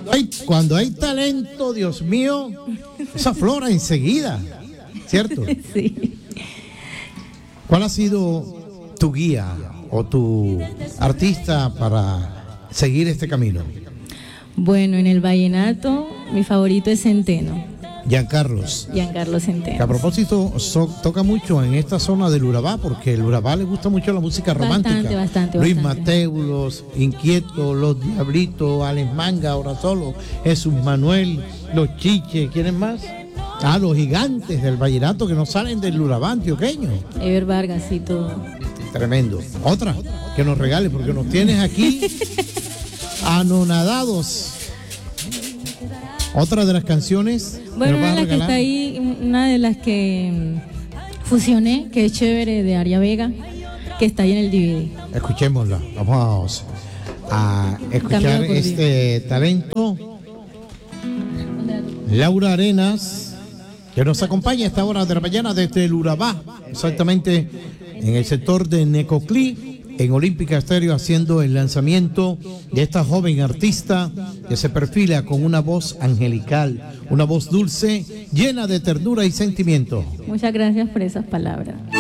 Cuando hay talento, Dios mío, esa flora enseguida, ¿cierto? Sí. ¿Cuál ha sido tu guía o tu artista para seguir este camino? Bueno, en el vallenato, mi favorito es Centeno, Giancarlo Giancarlo Centeno. Que a propósito toca mucho en esta zona del Urabá, porque el Urabá le gusta mucho la música romántica. Bastante. Luis Mateo, Los Inquietos, Los Diablitos, Alex Manga, ahora solo, Jesús Manuel, Los Chiches, ¿quiénes más? Los gigantes del vallenato que no salen del Urabá antioqueño. Ever Vargas y todo. Tremendo. Otra que nos regale, porque nos tienes aquí anonadados. Otra de las canciones. Bueno, una de las que está ahí, una de las que fusioné, que es chévere, de Aria Vega, que está ahí en el DVD. Escuchémosla. Vamos a escuchar este talento. Laura Arenas, que nos acompaña a esta hora de la mañana desde el Urabá, exactamente en el sector de Necoclí, en Olímpica Estéreo, haciendo el lanzamiento de esta joven artista que se perfila con una voz angelical, una voz dulce, llena de ternura y sentimiento. Muchas gracias por esas palabras.